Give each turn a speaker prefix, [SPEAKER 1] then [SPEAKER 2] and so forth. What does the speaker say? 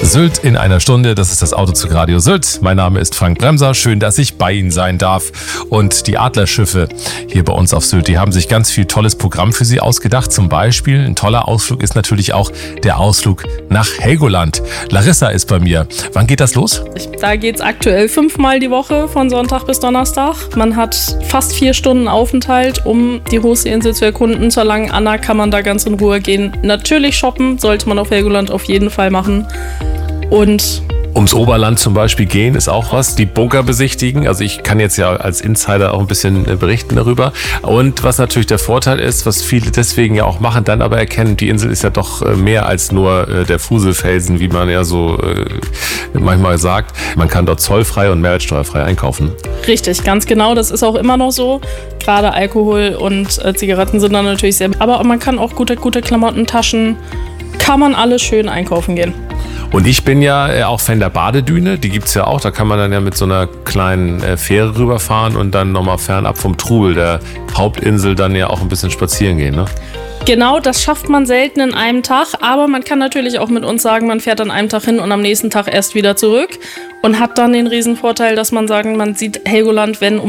[SPEAKER 1] Sylt in einer Stunde, das ist das Autozug Radio Sylt. Mein Name ist Frank Bremser, schön, dass ich bei Ihnen sein darf. Und die Adlerschiffe hier bei uns auf Sylt, die haben sich ganz viel tolles Programm für Sie ausgedacht. Zum Beispiel, ein toller Ausflug ist natürlich auch der Ausflug nach Helgoland. Larissa ist bei mir. Wann geht das los?
[SPEAKER 2] Da geht's aktuell 5-mal die Woche, von Sonntag bis Donnerstag. Man hat fast 4 Stunden Aufenthalt, um die Hosteninsel zu erkunden. Zur Langen Anna kann man da ganz in Ruhe gehen. Natürlich shoppen sollte man auf Helgoland auf jeden Fall machen. Und
[SPEAKER 1] ums Oberland zum Beispiel gehen ist auch was, die Bunker besichtigen. Also ich kann jetzt ja als Insider auch ein bisschen berichten darüber. Und was natürlich der Vorteil ist, was viele deswegen ja auch machen, dann aber erkennen, die Insel ist ja doch mehr als nur der Fuselfelsen, wie man ja so manchmal sagt. Man kann dort zollfrei und mehrwertsteuerfrei einkaufen.
[SPEAKER 2] Richtig, ganz genau. Das ist auch immer noch so. Gerade Alkohol und Zigaretten sind dann natürlich sehr... Aber man kann auch gute Klamotten, Taschen, kann man alles schön einkaufen gehen.
[SPEAKER 1] Und ich bin ja auch Fan der Badedüne, die gibt's ja auch. Da kann man dann ja mit so einer kleinen Fähre rüberfahren und dann nochmal fernab vom Trubel der Hauptinsel dann ja auch ein bisschen spazieren gehen, ne?
[SPEAKER 2] Genau, das schafft man selten in einem Tag, aber man kann natürlich auch mit uns sagen, man fährt an einem Tag hin und am nächsten Tag erst wieder zurück und hat dann den Riesenvorteil, dass man sagen, man sieht Helgoland, wenn